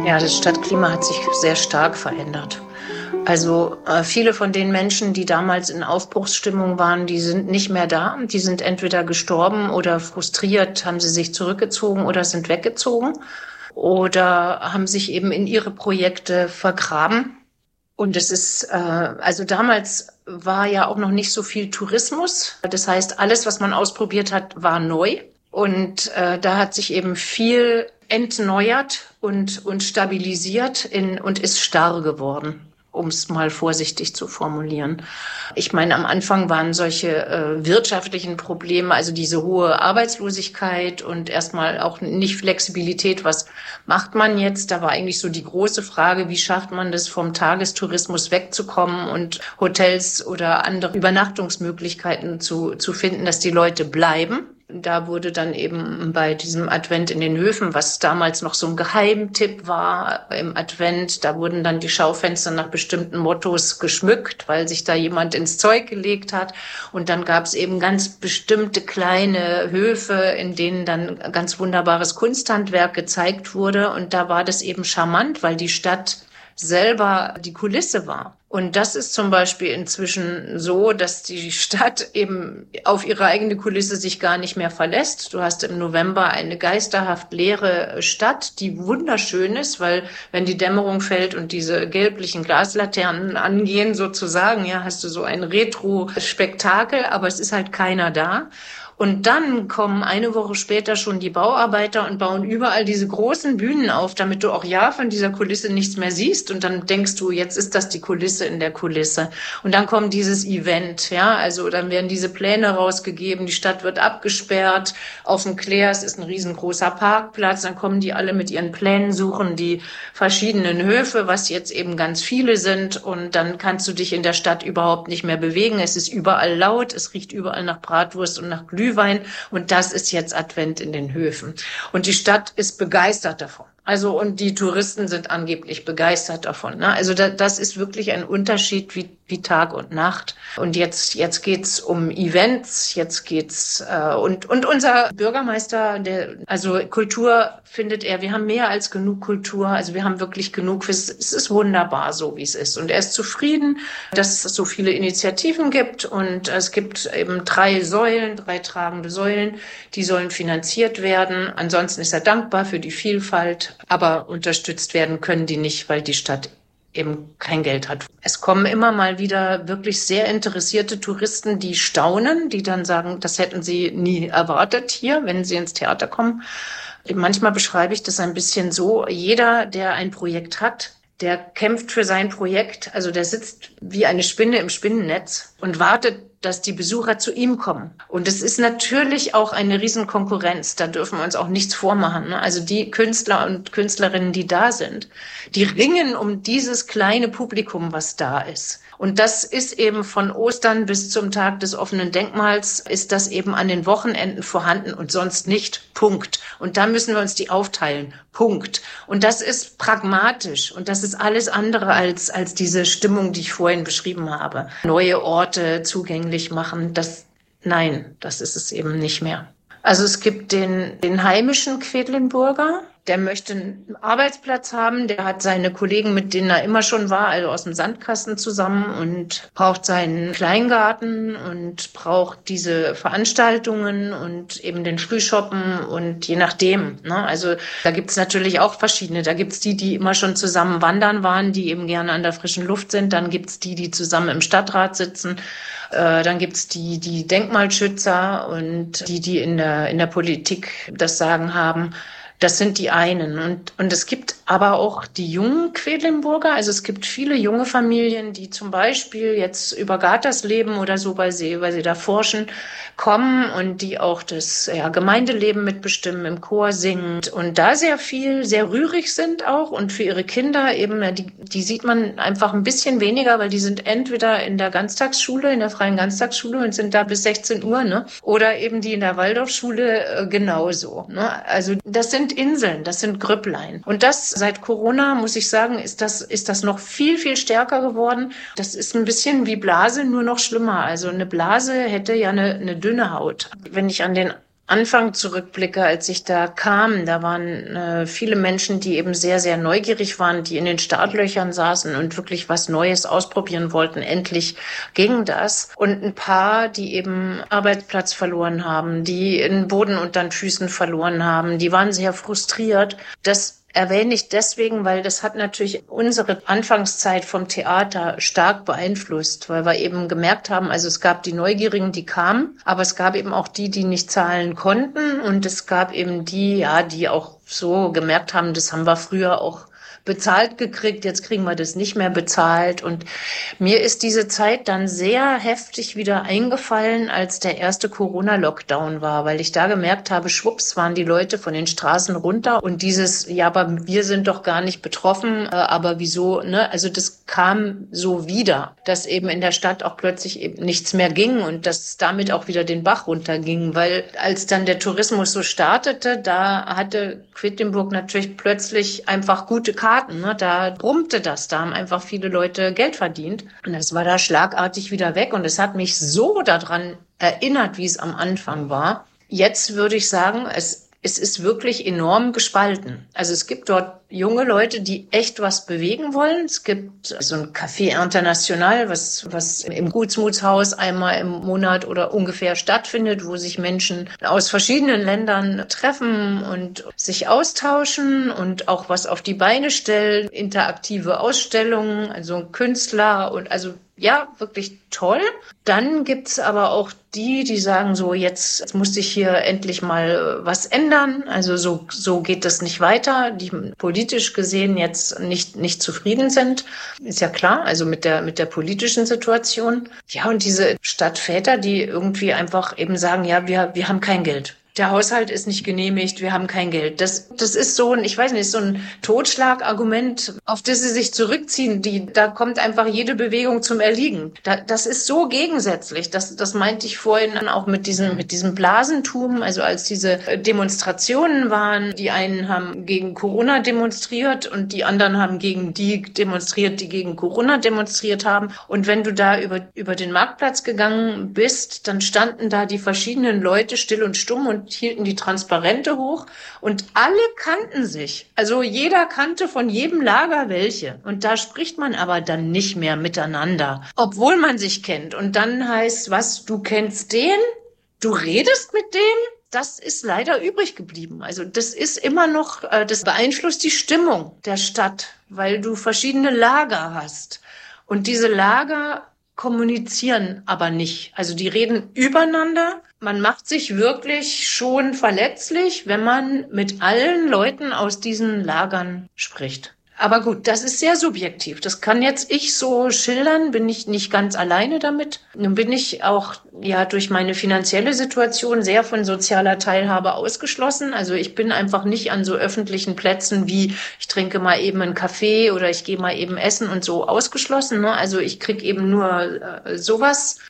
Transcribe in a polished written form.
Ja, das Stadtklima hat sich sehr stark verändert. Also viele von den Menschen, die damals in Aufbruchsstimmung waren, die sind nicht mehr da. Die sind entweder gestorben oder frustriert, haben sie sich zurückgezogen oder sind weggezogen oder haben sich eben in ihre Projekte vergraben. Und es ist, also damals war ja auch noch nicht so viel Tourismus. Das heißt, alles, was man ausprobiert hat, war neu. Und da hat sich eben viel entneuert und stabilisiert und ist starr geworden, um es mal vorsichtig zu formulieren. Ich meine, am Anfang waren solche wirtschaftlichen Probleme, also diese hohe Arbeitslosigkeit und erstmal auch nicht Flexibilität. Was macht man jetzt? Da war eigentlich so die große Frage, wie schafft man das, vom Tagestourismus wegzukommen und Hotels oder andere Übernachtungsmöglichkeiten zu finden, dass die Leute bleiben. Da wurde dann eben bei diesem Advent in den Höfen, was damals noch so ein Geheimtipp war im Advent, da wurden dann die Schaufenster nach bestimmten Mottos geschmückt, weil sich da jemand ins Zeug gelegt hat. Und dann gab es eben ganz bestimmte kleine Höfe, in denen dann ganz wunderbares Kunsthandwerk gezeigt wurde. Und da war das eben charmant, weil die Stadt selber die Kulisse war. Und das ist zum Beispiel inzwischen so, dass die Stadt eben auf ihre eigene Kulisse sich gar nicht mehr verlässt. Du hast im November eine geisterhaft leere Stadt, die wunderschön ist, weil wenn die Dämmerung fällt und diese gelblichen Glaslaternen angehen sozusagen, ja, hast du so ein Retro-Spektakel, aber es ist halt keiner da. Und dann kommen eine Woche später schon die Bauarbeiter und bauen überall diese großen Bühnen auf, damit du auch ja von dieser Kulisse nichts mehr siehst. Und dann denkst du, jetzt ist das die Kulisse in der Kulisse. Und dann kommt dieses Event, ja, also dann werden diese Pläne rausgegeben, die Stadt wird abgesperrt. Auf dem Clairs ist ein riesengroßer Parkplatz. Dann kommen die alle mit ihren Plänen, suchen die verschiedenen Höfe, was jetzt eben ganz viele sind. Und dann kannst du dich in der Stadt überhaupt nicht mehr bewegen. Es ist überall laut, es riecht überall nach Bratwurst und nach Glühwein. Und das ist jetzt Advent in den Höfen. Und die Stadt ist begeistert davon. Also, und die Touristen sind angeblich begeistert davon, ne? Also, das ist wirklich ein Unterschied wie Tag und Nacht. Und jetzt geht's um Events, jetzt geht's, und unser Bürgermeister, also Kultur findet er, wir haben mehr als genug Kultur, also wir haben wirklich genug, es ist wunderbar so, wie es ist. Und er ist zufrieden, dass es so viele Initiativen gibt und es gibt eben 3 tragende Säulen, die sollen finanziert werden. Ansonsten ist er dankbar für die Vielfalt. Aber unterstützt werden können die nicht, weil die Stadt eben kein Geld hat. Es kommen immer mal wieder wirklich sehr interessierte Touristen, die staunen, die dann sagen, das hätten sie nie erwartet hier, wenn sie ins Theater kommen. Manchmal beschreibe ich das ein bisschen so, jeder, der ein Projekt hat, der kämpft für sein Projekt, also der sitzt wie eine Spinne im Spinnennetz und wartet, dass die Besucher zu ihm kommen. Und es ist natürlich auch eine Riesenkonkurrenz. Da dürfen wir uns auch nichts vormachen, ne? Also die Künstler und Künstlerinnen, die da sind, die ringen um dieses kleine Publikum, was da ist. Und das ist eben von Ostern bis zum Tag des offenen Denkmals ist das eben an den Wochenenden vorhanden und sonst nicht. Punkt. Und da müssen wir uns die aufteilen. Punkt. Und das ist pragmatisch. Und das ist alles andere als diese Stimmung, die ich vorhin beschrieben habe. Neue Orte zugänglich machen. Das ist es eben nicht mehr. Also es gibt den heimischen Quedlinburger. Der möchte einen Arbeitsplatz haben, der hat seine Kollegen, mit denen er immer schon war, also aus dem Sandkasten zusammen und braucht seinen Kleingarten und braucht diese Veranstaltungen und eben den Frühshoppen und je nachdem, ne? Also da gibt's natürlich auch verschiedene. Da gibt's die immer schon zusammen wandern waren, die eben gerne an der frischen Luft sind. Dann gibt's die zusammen im Stadtrat sitzen. Dann gibt's die Denkmalschützer und die in der Politik das Sagen haben. Das sind die einen. Und es gibt aber auch die jungen Quedlinburger. Also es gibt viele junge Familien, die zum Beispiel jetzt über Gathers leben oder so, weil sie da forschen, kommen und die auch das Gemeindeleben mitbestimmen, im Chor singen und da sehr rührig sind auch und für ihre Kinder eben, die sieht man einfach ein bisschen weniger, weil die sind entweder in der Ganztagsschule, in der freien Ganztagsschule und sind da bis 16 Uhr, ne? Oder eben die in der Waldorfschule genauso, ne? Also das sind Inseln, das sind Grüpplein. Und das seit Corona, muss ich sagen, ist das noch viel, viel stärker geworden. Das ist ein bisschen wie Blase, nur noch schlimmer. Also eine Blase hätte ja eine dünne Haut. Wenn ich an den Anfang zurückblicke, als ich da kam, da waren viele Menschen, die eben sehr, sehr neugierig waren, die in den Startlöchern saßen und wirklich was Neues ausprobieren wollten. Endlich ging das. Und ein paar, die eben Arbeitsplatz verloren haben, die den Boden unter den Füßen verloren haben, die waren sehr frustriert. Das erwähne ich deswegen, weil das hat natürlich unsere Anfangszeit vom Theater stark beeinflusst, weil wir eben gemerkt haben, also es gab die Neugierigen, die kamen, aber es gab eben auch die, die nicht zahlen konnten, und es gab eben die, ja, die auch so gemerkt haben, das haben wir früher auch bezahlt gekriegt, jetzt kriegen wir das nicht mehr bezahlt. Und mir ist diese Zeit dann sehr heftig wieder eingefallen, als der erste Corona-Lockdown war, weil ich da gemerkt habe, schwupps, waren die Leute von den Straßen runter und dieses, ja, aber wir sind doch gar nicht betroffen, aber wieso, ne? Also das kam so wieder, dass eben in der Stadt auch plötzlich eben nichts mehr ging und dass damit auch wieder den Bach runterging, weil als dann der Tourismus so startete, da hatte Quedlinburg natürlich plötzlich einfach gute Karten. Ne? Da brummte das, da haben einfach viele Leute Geld verdient. Und das war da schlagartig wieder weg. Und es hat mich so daran erinnert, wie es am Anfang war. Jetzt würde ich sagen, es ist wirklich enorm gespalten. Also es gibt dort junge Leute, die echt was bewegen wollen. Es gibt so ein Café International, was im Gutsmutshaus einmal im Monat oder ungefähr stattfindet, wo sich Menschen aus verschiedenen Ländern treffen und sich austauschen und auch was auf die Beine stellen. Interaktive Ausstellungen, also Künstler und also ja, wirklich toll. Dann gibt's aber auch die sagen so, jetzt muss sich hier endlich mal was ändern. Also so geht das nicht weiter. Die politisch gesehen jetzt nicht zufrieden sind. Ist ja klar, also mit der politischen Situation. Ja, und diese Stadtväter, die irgendwie einfach eben sagen, ja, wir haben kein Geld. Der Haushalt ist nicht genehmigt, wir haben kein Geld. Das ist so ein, ich weiß nicht, so ein Totschlagargument, auf das sie sich zurückziehen. Da kommt einfach jede Bewegung zum Erliegen. Das ist so gegensätzlich. Das meinte ich vorhin auch mit diesem Blasentum. Also als diese Demonstrationen waren, die einen haben gegen Corona demonstriert und die anderen haben gegen die demonstriert, die gegen Corona demonstriert haben. Und wenn du da über den Marktplatz gegangen bist, dann standen da die verschiedenen Leute still und stumm und hielten die Transparente hoch und alle kannten sich. Also jeder kannte von jedem Lager welche. Und da spricht man aber dann nicht mehr miteinander, obwohl man sich kennt. Und dann heißt, was, du kennst den? Du redest mit dem? Das ist leider übrig geblieben. Also das ist immer noch, das beeinflusst die Stimmung der Stadt, weil du verschiedene Lager hast. Und diese Lager kommunizieren aber nicht. Also die reden übereinander. Man macht sich wirklich schon verletzlich, wenn man mit allen Leuten aus diesen Lagern spricht. Aber gut, das ist sehr subjektiv. Das kann jetzt ich so schildern, bin ich nicht ganz alleine damit. Nun bin ich auch ja durch meine finanzielle Situation sehr von sozialer Teilhabe ausgeschlossen. Also ich bin einfach nicht an so öffentlichen Plätzen wie ich trinke mal eben einen Kaffee oder ich gehe mal eben essen und so ausgeschlossen. Ne? Also ich krieg eben nur sowas